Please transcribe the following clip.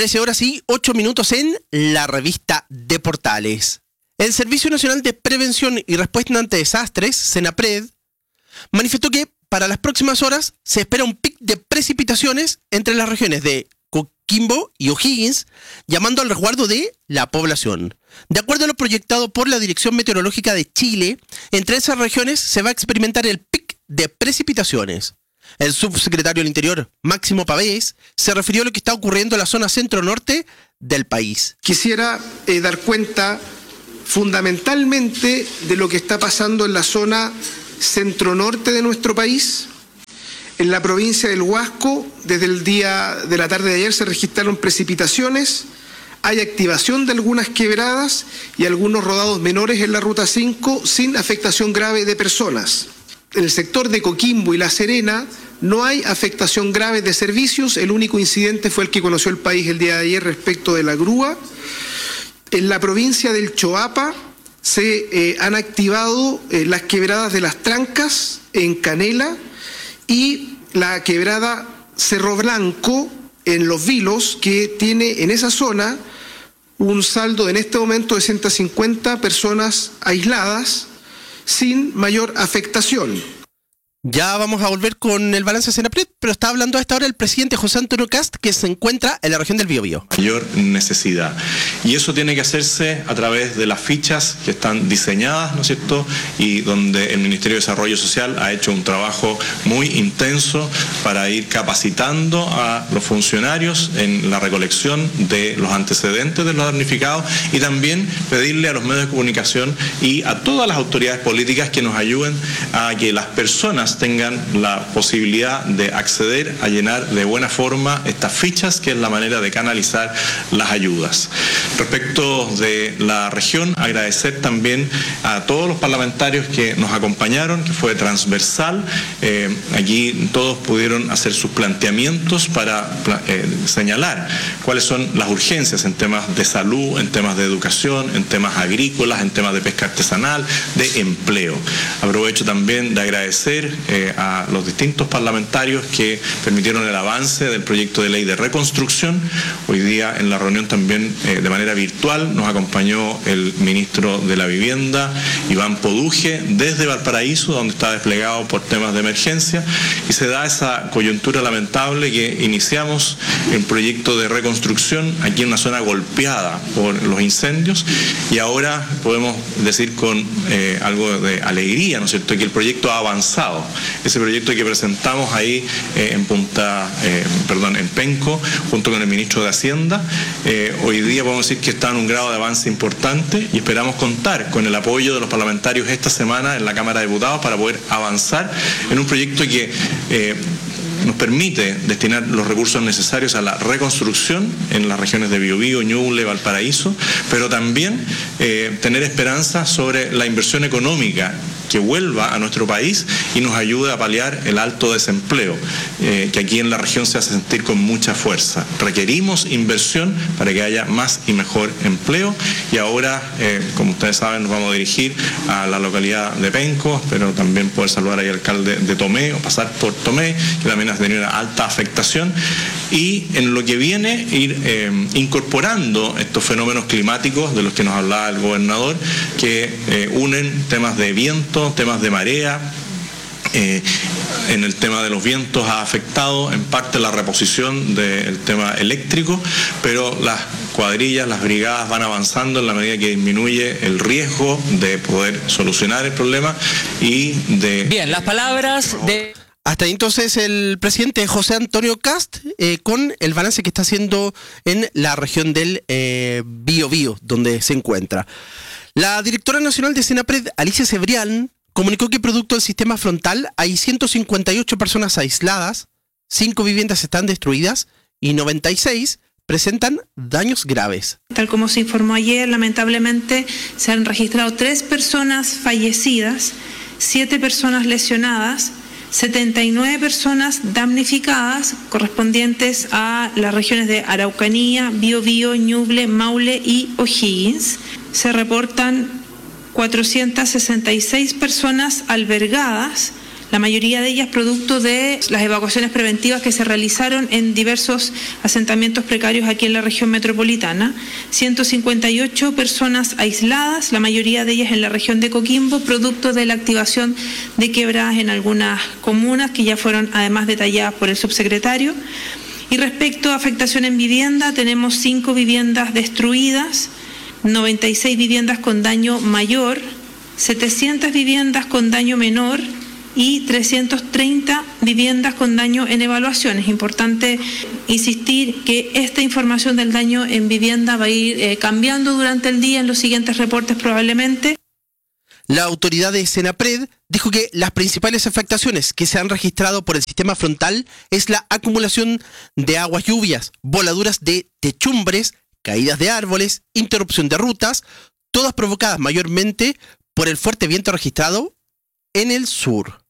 13:08 en la revista de Portales. El Servicio Nacional de Prevención y Respuesta ante Desastres, SENAPRED, manifestó que para las próximas horas se espera un pic de precipitaciones entre las regiones de Coquimbo y O'Higgins, llamando al resguardo de la población. De acuerdo a lo proyectado por la Dirección Meteorológica de Chile, entre esas regiones se va a experimentar el pic de precipitaciones. El subsecretario del Interior, Máximo Pavés, se refirió a lo que está ocurriendo en la zona centro-norte del país. Quisiera dar cuenta fundamentalmente de lo que está pasando en la zona centro-norte de nuestro país. En la provincia del Huasco, desde el día de la tarde de ayer se registraron precipitaciones, hay activación de algunas quebradas y algunos rodados menores en la Ruta 5 sin afectación grave de personas. En el sector de Coquimbo y La Serena no hay afectación grave de servicios, el único incidente fue el que conoció el país el día de ayer respecto de la grúa. En la provincia del Choapa se han activado las quebradas de Las Trancas en Canela y la quebrada Cerro Blanco en Los Vilos, que tiene en esa zona un saldo en este momento de 150 personas aisladas sin mayor afectación. Ya vamos a volver con el balance de SENAPRED, pero está hablando a esta hora el presidente José Antonio Kast, que se encuentra en la región del Biobío. Mayor necesidad. Y eso tiene que hacerse a través de las fichas que están diseñadas, ¿no es cierto? Y donde el Ministerio de Desarrollo Social ha hecho un trabajo muy intenso para ir capacitando a los funcionarios en la recolección de los antecedentes de los damnificados y también pedirle a los medios de comunicación y a todas las autoridades políticas que nos ayuden a que las personas tengan la posibilidad de acceder a llenar de buena forma estas fichas, que es la manera de canalizar las ayudas. Respecto de la región, agradecer también a todos los parlamentarios que nos acompañaron, que fue transversal. Aquí todos pudieron hacer sus planteamientos para señalar cuáles son las urgencias en temas de salud, en temas de educación, en temas agrícolas, en temas de pesca artesanal, de empleo. Aprovecho también de agradecer a los distintos parlamentarios que permitieron el avance del proyecto de ley de reconstrucción. Hoy día en la reunión también de manera virtual nos acompañó el ministro de la Vivienda, Iván Poduje, desde Valparaíso, donde está desplegado por temas de emergencia, y se da esa coyuntura lamentable que iniciamos el proyecto de reconstrucción aquí en una zona golpeada por los incendios, y ahora podemos decir con algo de alegría, ¿no es cierto?, que el proyecto ha avanzado. Ese proyecto que presentamos ahí en Penco, junto con el ministro de Hacienda, hoy día podemos decir que está en un grado de avance importante y esperamos contar con el apoyo de los parlamentarios esta semana en la Cámara de Diputados para poder avanzar en un proyecto que nos permite destinar los recursos necesarios a la reconstrucción en las regiones de Biobío, Ñuble, Valparaíso, pero también tener esperanza sobre la inversión económica que vuelva a nuestro país y nos ayude a paliar el alto desempleo que aquí en la región se hace sentir con mucha fuerza. Requerimos inversión para que haya más y mejor empleo, y ahora, como ustedes saben, nos vamos a dirigir a la localidad de Penco, pero también poder saludar ahí al alcalde de Tomé o pasar por Tomé, que también ha tenido una alta afectación, y en lo que viene ir incorporando estos fenómenos climáticos de los que nos hablaba el gobernador, que unen temas de viento, temas de marea. En el tema de los vientos ha afectado en parte la reposición del tema eléctrico, pero las cuadrillas, las brigadas van avanzando en la medida que disminuye el riesgo de poder solucionar el problema y de... Bien, las palabras de... Hasta entonces el presidente José Antonio Kast con el balance que está haciendo en la región del Biobío, donde se encuentra. La directora nacional de SENAPRED, Alicia Cebrián, comunicó que producto del sistema frontal hay 158 personas aisladas, 5 viviendas están destruidas y 96 presentan daños graves. Tal como se informó ayer, lamentablemente se han registrado 3 personas fallecidas, 7 personas lesionadas, 79 personas damnificadas correspondientes a las regiones de Araucanía, Biobío, Ñuble, Maule y O'Higgins. Se reportan 466 personas albergadas, la mayoría de ellas producto de las evacuaciones preventivas que se realizaron en diversos asentamientos precarios aquí en la región metropolitana. 158 personas aisladas, la mayoría de ellas en la región de Coquimbo, producto de la activación de quebradas en algunas comunas que ya fueron además detalladas por el subsecretario. Y respecto a afectación en vivienda, tenemos 5 viviendas destruidas, 96 viviendas con daño mayor, 700 viviendas con daño menor y 330 viviendas con daño en evaluación. Es importante insistir que esta información del daño en vivienda va a ir cambiando durante el día en los siguientes reportes probablemente. La autoridad de Senapred dijo que las principales afectaciones que se han registrado por el sistema frontal es la acumulación de aguas lluvias, voladuras de techumbres, caídas de árboles, interrupción de rutas, todas provocadas mayormente por el fuerte viento registrado en el sur.